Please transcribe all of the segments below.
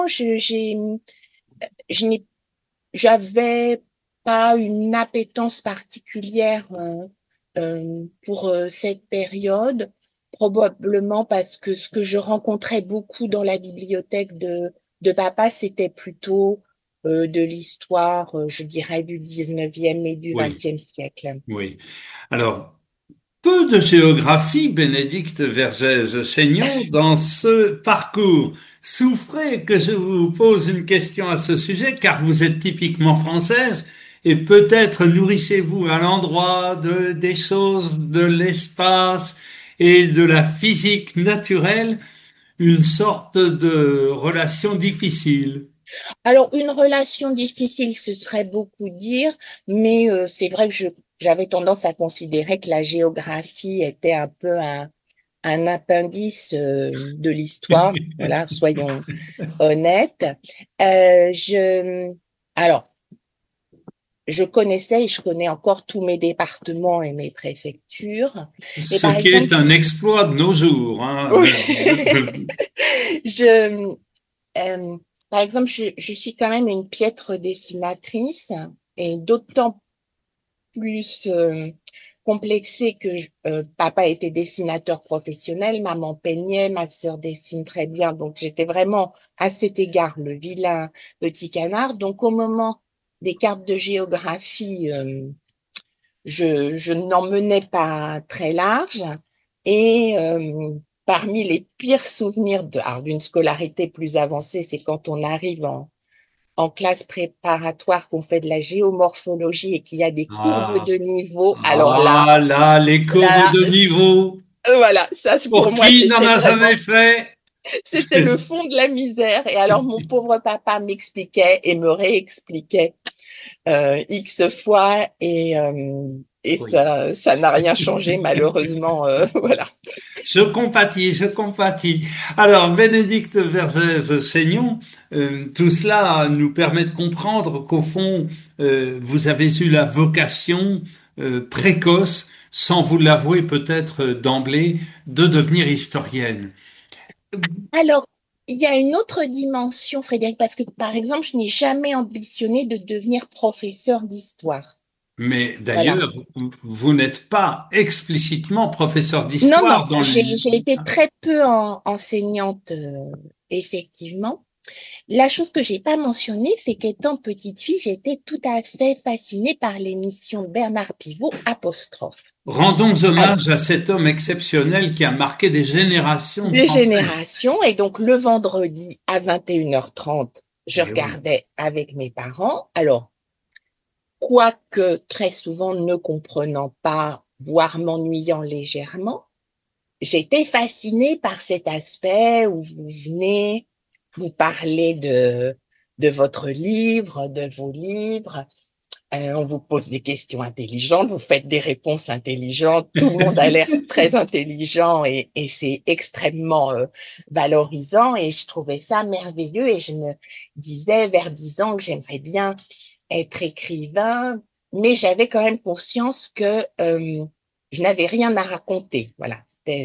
j'ai, je n'ai, j'avais pas une appétence particulière pour cette période, probablement parce que ce que je rencontrais beaucoup dans la bibliothèque de papa, c'était plutôt de l'histoire, je dirais, du 19e et du Oui, 20e siècle. oui. Alors, peu de géographie, Bénédicte Vergès-Chaignon, dans ce parcours. Souffrez que je vous pose une question à ce sujet, car vous êtes typiquement française, et peut-être nourrissez-vous à l'endroit des choses, de l'espace et de la physique naturelle une sorte de relation difficile. Alors, une relation difficile, ce serait beaucoup dire, mais c'est vrai que j'avais tendance à considérer que la géographie était un peu un appendice de l'histoire. Voilà, soyons honnêtes. Alors, je connaissais et je connais encore tous mes départements et mes préfectures. Mais Ce par qui exemple, est un exploit de nos jours, hein. oui, je, par exemple, je suis quand même une piètre dessinatrice et d'autant plus complexée que papa était dessinateur professionnel, maman peignait, ma sœur dessine très bien, donc j'étais vraiment à cet égard le vilain petit canard. Donc au moment des cartes de géographie, je n'en menais pas très large et parmi les pires souvenirs d'une scolarité plus avancée, c'est quand on arrive en classe préparatoire, qu'on fait de la géomorphologie et qu'il y a des courbes Ah, de niveau. Alors ah là, les courbes là, de niveau. voilà, ça pour Pour moi qui n'en c'était a vraiment, jamais fait? c'était le fond de la misère. Et alors mon pauvre papa m'expliquait et me réexpliquait X fois et Oui. ça n'a rien changé malheureusement. Voilà. Je compatis, je compatis. Alors, Bénédicte Vergès-Chaignon, tout cela nous permet de comprendre qu'au fond, vous avez eu la vocation précoce, sans vous l'avouer peut-être d'emblée, de devenir historienne. Alors, il y a une autre dimension, Frédéric, parce que par exemple, je n'ai jamais ambitionné de devenir professeur d'histoire. Mais Voilà. d'ailleurs, vous n'êtes pas explicitement professeur Non, non, d'histoire dans j'ai été très peu enseignante, effectivement. La chose que j'ai pas mentionnée, c'est qu'étant petite fille, j'étais tout à fait fascinée par l'émission de Bernard Pivot, Apostrophe. Rendons Alors, hommage à cet homme exceptionnel qui a marqué des générations de des Français. générations, et donc le vendredi à 21h30, je Eh oui. regardais avec mes parents. Alors, quoique très souvent ne comprenant pas, voire m'ennuyant légèrement, j'étais fascinée par cet aspect où vous venez, vous parlez de votre livre, de vos livres, on vous pose des questions intelligentes, vous faites des réponses intelligentes, tout le monde a l'air très intelligent et c'est extrêmement valorisant et je trouvais ça merveilleux et je me disais vers 10 ans que j'aimerais bien être écrivain, mais j'avais quand même conscience que je n'avais rien à raconter. Voilà.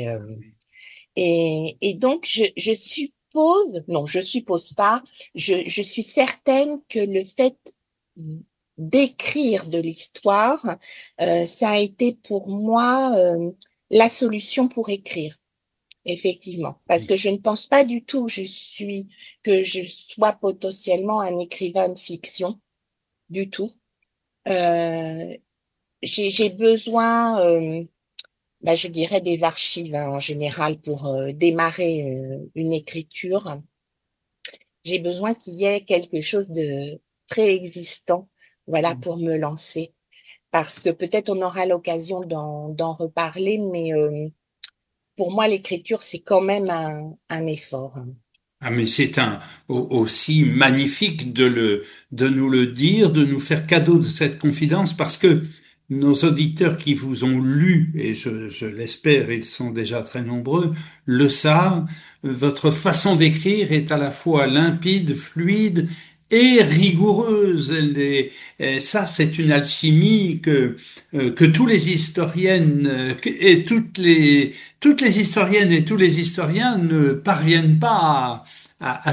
Et donc, je suppose, non, je suppose pas, je suis certaine que le fait d'écrire de l'histoire, ça a été pour moi la solution pour écrire, effectivement. Parce que je ne pense pas du tout que je sois potentiellement un écrivain de fiction, du tout. Euh, j'ai besoin, je dirais des archives hein, en général pour démarrer une écriture. J'ai besoin qu'il y ait quelque chose de préexistant, voilà, pour me lancer. Parce que peut-être on aura l'occasion d'en reparler, mais pour moi l'écriture c'est quand même un effort. Ah, mais c'est aussi magnifique de nous le dire, de nous faire cadeau de cette confidence parce que nos auditeurs qui vous ont lu, et je l'espère, ils sont déjà très nombreux, le savent, votre façon d'écrire est à la fois limpide, fluide et rigoureuse. Et ça, c'est une alchimie que tous les historiennes et toutes les historiennes et tous les historiens ne parviennent pas à